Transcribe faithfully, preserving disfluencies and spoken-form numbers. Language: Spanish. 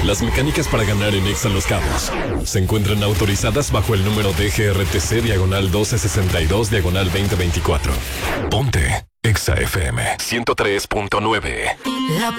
Las mecánicas para ganar en Exa Los Cabos se encuentran autorizadas bajo el número D G R T C diagonal doce sesenta y dos diagonal veinte veinticuatro. Ponte Exa F M ciento tres punto nueve. La